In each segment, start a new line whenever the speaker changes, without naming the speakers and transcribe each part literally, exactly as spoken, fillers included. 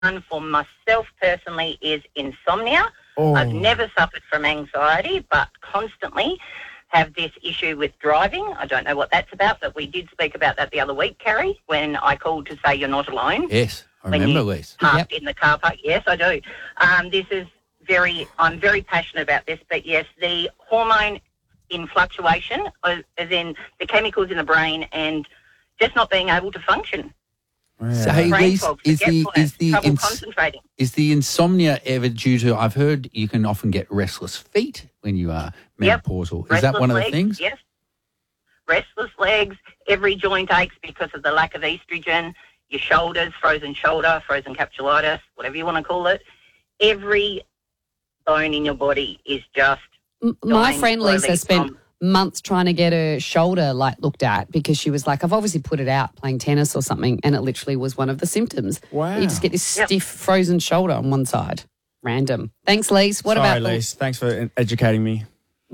one for myself personally is insomnia.
Oh.
I've never suffered from anxiety, but constantly have this issue with driving. I don't know what that's about, but we did speak about that the other week, Carrie, when I called to say you're not alone.
Yes, I
when
remember,
you
Lise.
parked
Yep.
in the car park. Yes, I do. Um, this is very, I'm very passionate about this, but yes, the hormone in fluctuation, uh, as in the chemicals in the brain and just not being able to function.
So, hey,
Brain
Lise,
fog,
is the
forgetfulness,
is the
trouble
ins-
concentrating.
is the insomnia ever due to? I've heard you can often get restless feet when you are
Yep.
menopausal. Is
Restless
that one of the
legs,
things?
Yes. Restless legs, every joint aches because of the lack of estrogen, your shoulders, frozen shoulder, frozen capsulitis, whatever you want to call it. Every bone in your body is just
M- My
dying
friend
slowly
Lisa spent
from-
months trying to get her shoulder like looked at because she was like, I've obviously put it out playing tennis or something, and it literally was one of the symptoms.
Wow.
You just get this
Yep.
stiff frozen shoulder on one side. Random. Thanks, Lise. What
Sorry,
about
Lise. Thanks for educating me.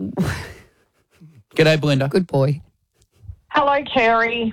G'day, Belinda.
Good boy.
Hello, Carrie.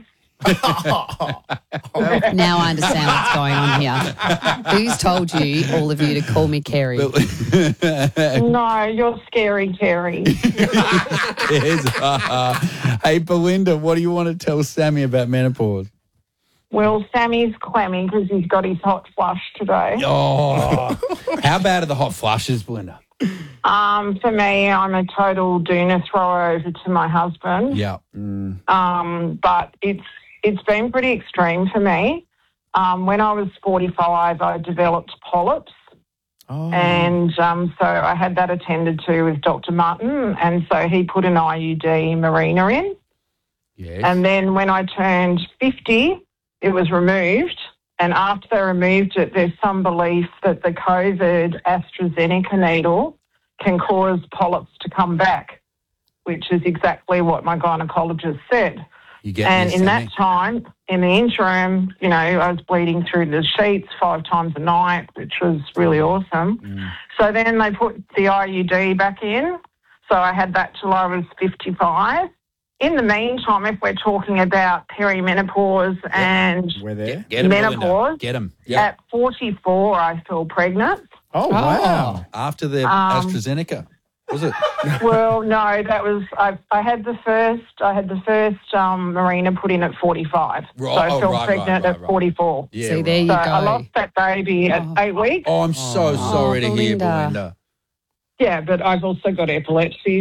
Now I understand what's going on here. Who's told you, all of you, to call me Kerry?
No, you're scary, Carrie.
Yes. Uh, hey, Belinda, what do you want to tell Sammy about menopause?
Well, Sammy's clammy because he's got his hot flush today.
Oh, how bad are the hot flushes, Belinda?
Um, for me, I'm a total doona thrower over to my husband.
Yeah.
Um, but it's it's been pretty extreme for me. Um, when I was forty-five, I developed polyps.
Oh.
And um, so I had that attended to with Doctor Martin, and so he put an I U D Marina in.
Yes.
And then when I turned fifty, it was removed. And after they removed it, there's some belief that the COVID AstraZeneca needle can cause polyps to come back, which is exactly what my gynaecologist said.
You get
And
this,
in
Sammy.
that time, in the interim, you know, I was bleeding through the sheets five times a night, which was really awesome.
Mm.
So then they put the I U D back in. So I had that till I was fifty-five. In the meantime, if we're talking about perimenopause and
We're there.
Get, get 'em, Belinda.
menopause,
Get them.
at forty-four, I fell pregnant.
Oh, wow.
After the
Um,
AstraZeneca, was it?
Well, no, that was I. I had the first. I had the first um, Marina put in at forty-five.
Right,
So I
oh,
fell
right,
pregnant
right, right,
at
right.
forty-four.
Yeah.
See,
right.
there you
So
go.
I lost that baby at
Oh.
eight weeks.
Oh, I'm so sorry to hear,
Belinda.
Belinda.
Yeah, but I've also got epilepsy.